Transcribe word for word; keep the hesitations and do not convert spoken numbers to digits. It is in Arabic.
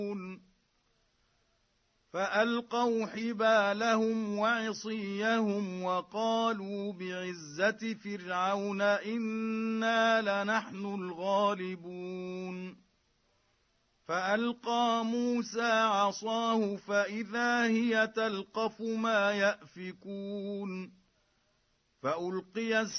فألقوا حبالهم وعصيهم وقالوا بعزة فرعون إنا لنحن الغالبون فألقى موسى عصاه فإذا هي تلقف ما يأفكون فألقي